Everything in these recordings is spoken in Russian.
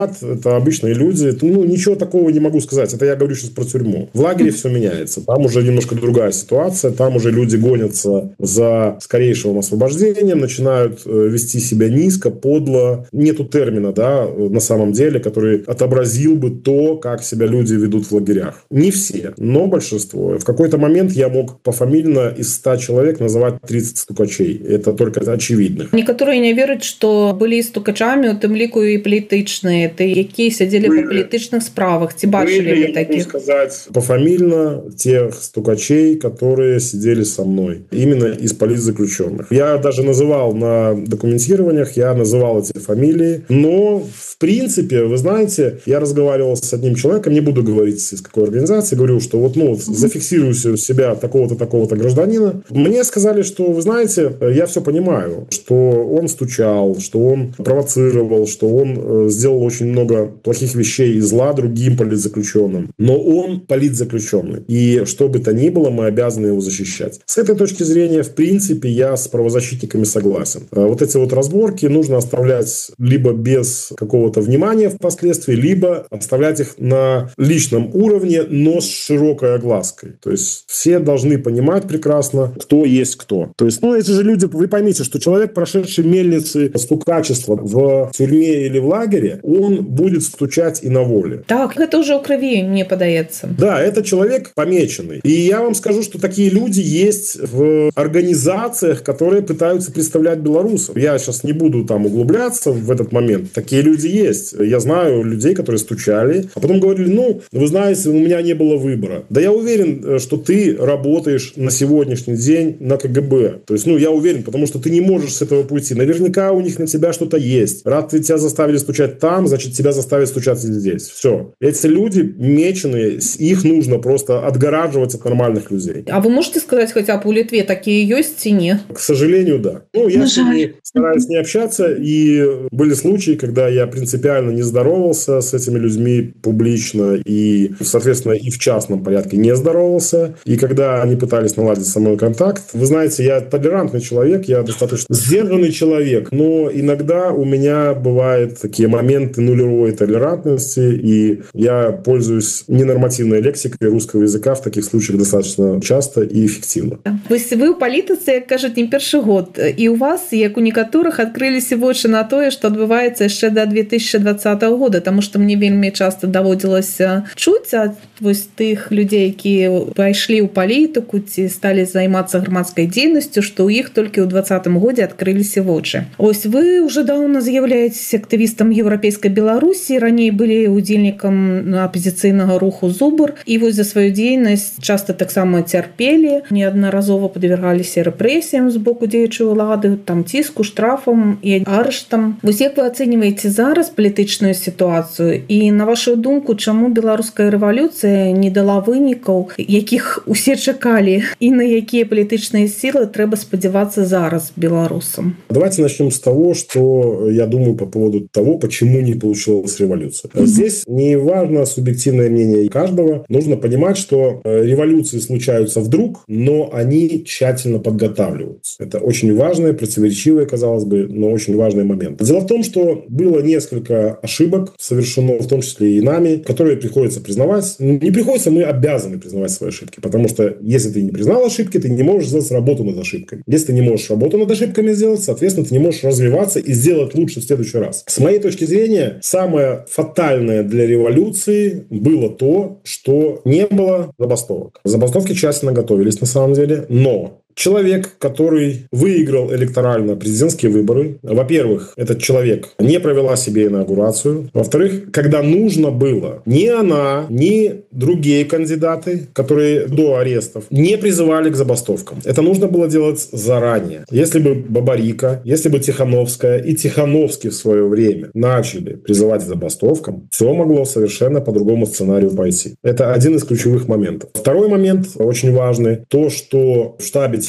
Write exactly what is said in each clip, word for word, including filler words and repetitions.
это обычные люди. Ну, ничего такого не могу сказать. Это я говорю сейчас про тюрьму. В лагере все меняется. Там уже немножко другая ситуация. Там уже люди гонятся за скорейшим освобождением, начинают вести себя низко, подло. Нету термина, да, на самом деле, который отобразил бы то, как себя люди ведут в лагерях. Не все, но большинство. В какой-то момент я мог пофамильно из ста человек называть тридцать стукачей. Это только очевидных. Некоторые не верят, что были стукачами, у тым ліку і політичні, ті, які сиділи по політичних справах. Ці бачили были, ви таких? могу сказать пофамильно тех стукачей, которые сидели со мной. Именно из политзаключенных. Я даже называл на документированиях, я называл эти фамилии. Но, в принципе, вы знаете, я разговаривал с одним человеком, не буду говорить, из какой организации, говорю, что вот, ну, зафиксирую у себя такого-то, такого-то гражданина. Мне сказали, что, вы знаете, я все понимаю, что он стучал, что он провоцировал, что он сделал очень много плохих вещей и зла другим политзаключенным. Но он политзаключенный. И что бы то ни было, мы обязаны его защищать. С этой точки зрения, в принципе, я с правозащитниками согласен. Вот эти вот разборки нужно оставлять либо без какого-то внимания впоследствии, либо оставлять их на личном уровне, но с широкой оглаской. То есть все должны понимать прекрасно, кто есть кто. То есть, ну, эти же люди, вы поймите, что человек, прошедший мельницы стукачества в тюрьме или в лагере, он будет стучать и на воле. Так, это уже у крови, мне подается. Да, это человек помеченный. И я вам скажу, что такие люди есть в организациях, которые пытаются представлять белорусов. Я сейчас не буду там углубляться в этот момент. Такие люди есть. Я знаю людей, которые стучали, а потом говорили, ну, вы знаете, у меня не было выбора. Да я уверен, что ты работаешь на сегодняшний день на ка гэ бэ. То есть, ну, я уверен, потому что ты не можешь с этого пути. Наверняка у них на тебя что-то есть. Раз ты тебя заставили стучать там, значит, тебя заставят стучать здесь. Все. Эти люди меченые, их нужно просто отгораживать от нормальных людей. А вы можете сказать, хотя бы у Литве такие есть и нет? К сожалению, да. Ну, я с ними стараюсь не общаться, и были случаи, когда я принципиально не здоровался с этими людьми публично, и, соответственно, и в частном порядке не здоровался. И когда они пытались наладить со мной контакт, вы знаете, я толерантный человек, я достаточно сдержанный человек, но иногда у меня бывают такие моменты нулевой толерантности, и я пользуюсь ненормативной лексикой русского языка в таких случаях достаточно часто и эффективно. Вы, вы у палітыцы, як кажуць, не першы год, і у вас, як у некаторых, адкрыліся вочы на тое, што адбываецца яшчэ да две тысячи двадцатого года, таму што мне вельмі часта даводзілася чуць ад вось тых людзей, якія пайшлі ў палітыку ці сталі займацца грамадскай дзейнасцю, што ў іх толькі ў двадцатым годзе адкрыліся вочы. Ось вы ўжо даўно з'яўляецеся актывістам еўрапейскай Беларусі, раней былі удзельнікам апазіцыйнага руху «Зубр», і вось за сваю дзейнасць часта таксама цярпелі, неаднаразова падвергаліся рэпрэсіям з боку дзеючай улады, там ціску, штрафам і арыштам. Вось як вы ацэньваеце зараз палітычную сітуацыю і, на вашу думку, чаму беларуская рэвалюцыя не дала вынікаў, якіх усе чакалі, і на якія палітычныя сілы трэба спадзявацца зараз беларусам? Давайте начнем с того, что я думаю по поводу того, почему не получилась революция. Здесь не важно субъективное мнение каждого. Нужно понимать, что революции случаются вдруг, но они тщательно подготавливаются. Это очень важный, противоречивый, казалось бы, но очень важный момент. Дело в том, что было несколько ошибок совершено, в том числе и нами, которые приходится признавать. Не приходится, мы обязаны признавать свои ошибки, потому что если ты не признал ошибки, ты не можешь сделать работу над ошибками. Если ты не можешь работу над ошибками сделать, соответственно, ты не можешь развиваться и сделать лучше в следующий раз. С моей точки зрения, самое фатальное для революции было то, что не было забастовок. Забастовки тщательно готовились на самом деле, но человек, который выиграл электорально президентские выборы, во-первых, этот человек не провела себе инаугурацию. Во-вторых, когда нужно было, ни она, ни другие кандидаты, которые до арестов, не призывали к забастовкам. Это нужно было делать заранее. Если бы Бабарика, если бы Тихановская и Тихановский в свое время начали призывать к забастовкам, все могло совершенно по другому сценарию пойти. Это один из ключевых моментов. Второй момент, очень важный, то, что в штабе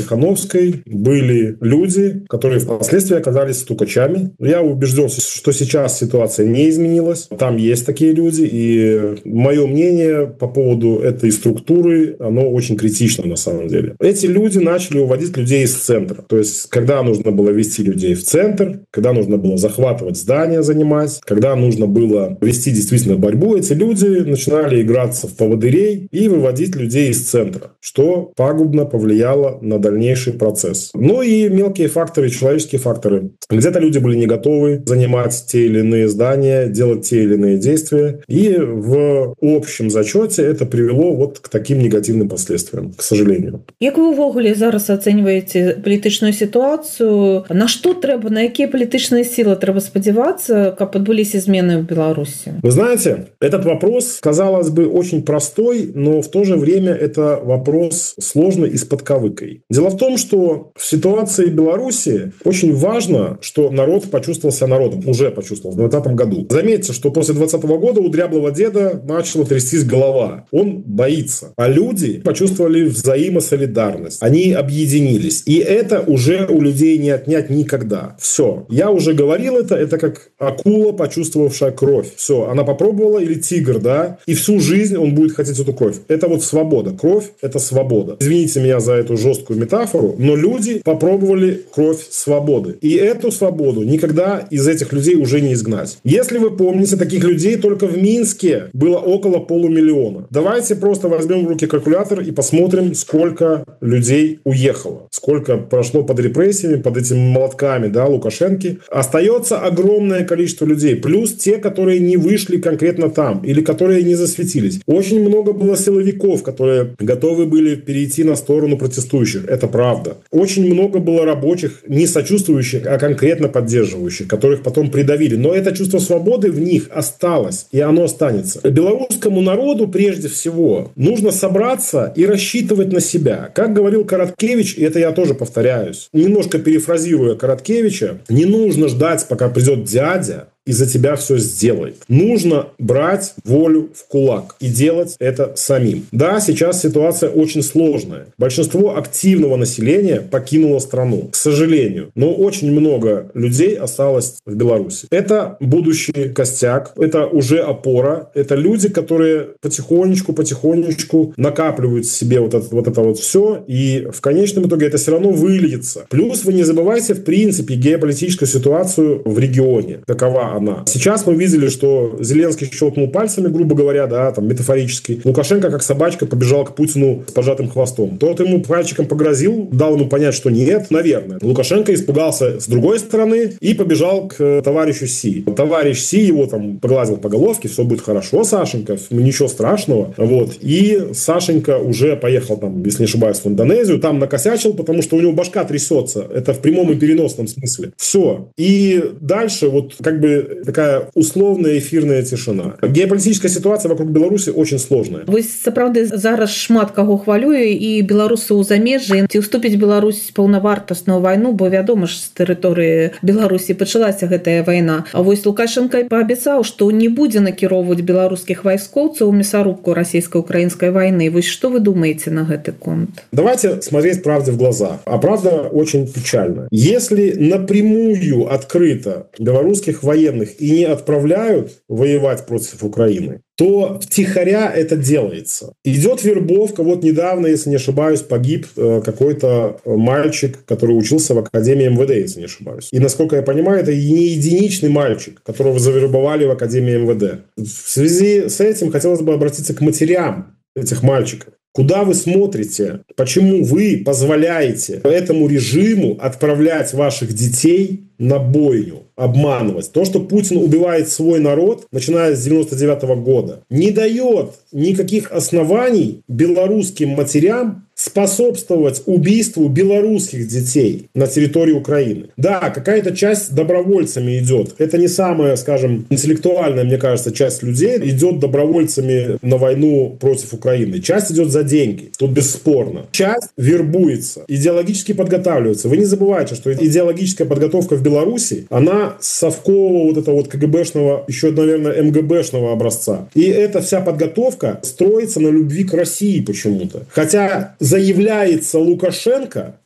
Тихановской были люди, которые впоследствии оказались стукачами. Я убежден, что сейчас ситуация не изменилась. Там есть такие люди, и мое мнение по поводу этой структуры, оно очень критично на самом деле. Эти люди начали уводить людей из центра. То есть, когда нужно было вести людей в центр, когда нужно было захватывать здания, занимать, когда нужно было вести действительно борьбу, эти люди начинали играться в поводырей и выводить людей из центра, что пагубно повлияло на дальнейший процесс. Ну и мелкие факторы, человеческие факторы. Где-то люди были не готовы занимать те или иные здания, делать те или иные действия. И в общем зачете это привело вот к таким негативным последствиям, к сожалению. Як вы увогуле зараз ацэньваеце палітычную сітуацыю? На што трэба, на якія палітычныя сілы трэба спадзявацца, каб адбыліся змены в Беларуси? Вы знаете, этот вопрос, казалось бы, очень простой, но в то же время это вопрос сложный и с подковыкой. Дело в том, что в ситуации Беларуси очень важно, что народ почувствовал себя народом, уже почувствовал в двадцатом году. Заметьте, что после двадцатого года у дряблого деда начала трястись голова. Он боится. А люди почувствовали взаимосолидарность. Они объединились. И это уже у людей не отнять никогда. Все. Я уже говорил это. Это как акула, почувствовавшая кровь. Все. Она попробовала, или тигр, да? И всю жизнь он будет хотеть эту кровь. Это вот свобода. Кровь – это свобода. Извините меня за эту жесткую метафору, но люди попробовали кровь свободы. И эту свободу никогда из этих людей уже не изгнать. Если вы помните, таких людей только в Минске было около полумиллиона. Давайте просто возьмем в руки калькулятор и посмотрим, сколько людей уехало. Сколько прошло под репрессиями, под этими молотками, да, Лукашенки. Остается огромное количество людей. Плюс те, которые не вышли конкретно там. Или которые не засветились. Очень много было силовиков, которые готовы были перейти на сторону протестующих. Это правда. Очень много было рабочих, не сочувствующих, а конкретно поддерживающих, которых потом придавили. Но это чувство свободы в них осталось. И оно останется. Белорусскому народу, прежде всего, нужно собраться и рассчитывать на себя. Как говорил Короткевич, и это я тоже повторяюсь, немножко перефразируя Короткевича, не нужно ждать, пока придет дядя и за тебя все сделает. Нужно брать волю в кулак и делать это самим. Да, сейчас ситуация очень сложная. Большинство активного населения покинуло страну, к сожалению. Но очень много людей осталось в Беларуси. Это будущий костяк, это уже опора. Это люди, которые потихонечку-потихонечку накапливают в себе вот это, вот это вот все. И в конечном итоге это все равно выльется. Плюс вы не забывайте, в принципе, геополитическую ситуацию в регионе. Какова она. Сейчас мы видели, что Зеленский щелкнул пальцами, грубо говоря, да, там, метафорически. Лукашенко, как собачка, побежал к Путину с поджатым хвостом. Тот ему пальчиком погрозил, дал ему понять, что нет, наверное. Лукашенко испугался с другой стороны и побежал к товарищу Си. Товарищ Си его там погладил по головке, все будет хорошо, Сашенька, ничего страшного. Вот. И Сашенька уже поехал, там, если не ошибаюсь, в Индонезию, там накосячил, потому что у него башка трясется. Это в прямом и переносном смысле. Все. И дальше вот как бы такая условная эфирная тишина. Геополитическая ситуация вокруг Беларуси очень сложная. Вось сапраўды зараз шмат каго хвалюе і беларусы ў замежжы. Ці ўступіць Беларусь паўнавартасную вайну, бо вядома ж, з тэрыторыі Беларусі пачалася гэтая вайна. А вось Лукашенко паабяцаў, што не будзе накіроўваць беларускіх вайскоўцаў у мясарубку расійска-украінскай вайны. Вось што вы думаеце на гэты конт? Давайте смотреть правде в глаза. А правда очень печальна. Если напрямую открыто белорусских военных и не отправляют воевать против Украины, то втихаря это делается. Идет вербовка. Вот недавно, если не ошибаюсь, погиб какой-то мальчик, который учился в Академии эм вэ дэ, если не ошибаюсь. И, насколько я понимаю, это не единичный мальчик, которого завербовали в Академии эм вэ дэ. В связи с этим хотелось бы обратиться к матерям этих мальчиков. Куда вы смотрите? Почему вы позволяете этому режиму отправлять ваших детей на бойню, обманывать? То, что Путин убивает свой народ, начиная с девяносто девятого года, не дает никаких оснований белорусским матерям способствовать убийству белорусских детей на территории Украины. Да, какая-то часть добровольцами идет. Это не самая, скажем, интеллектуальная, мне кажется, часть людей идет добровольцами на войну против Украины. Часть идет за деньги. Тут бесспорно. Часть вербуется, идеологически подготавливается. Вы не забывайте, что идеологическая подготовка в Беларуси, она совкового вот этого вот КГБшного, еще, наверное, эм гэ бэшного образца. И эта вся подготовка строится на любви к России почему-то. Хотя заявляется Лукашенко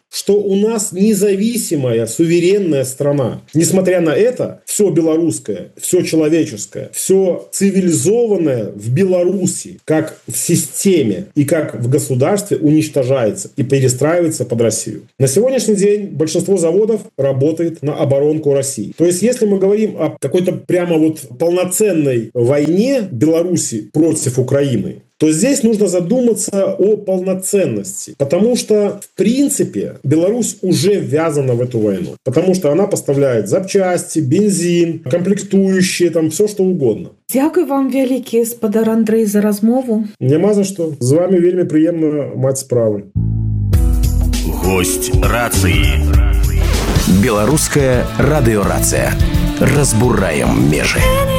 что у нас независимая, суверенная страна. Несмотря на это, все белорусское, все человеческое, все цивилизованное в Беларуси, как в системе и как в государстве, уничтожается и перестраивается под Россию. На сегодняшний день большинство заводов работает на оборонку России. То есть, если мы говорим о какой-то прямо вот полноценной войне Беларуси против Украины, то здесь нужно задуматься о полноценности. Потому что, в принципе, Беларусь уже ввязана в эту войну. Потому что она поставляет запчасти, бензин, комплектующие, там все что угодно. Дякую вам вялікі, спадар Андрэй, за размову. Няма за што. З вами вельмі прыемна маць справы. Гость рации. Белорусская радиорация. Разбураем межи.